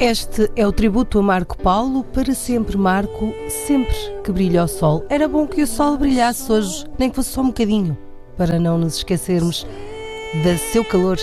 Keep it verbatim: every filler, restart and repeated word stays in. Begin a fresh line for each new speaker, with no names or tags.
Este é o tributo a Marco Paulo. Para sempre, Marco, sempre que brilha o sol. Era bom que o sol brilhasse hoje, nem que fosse só um bocadinho, para não nos esquecermos do seu calor.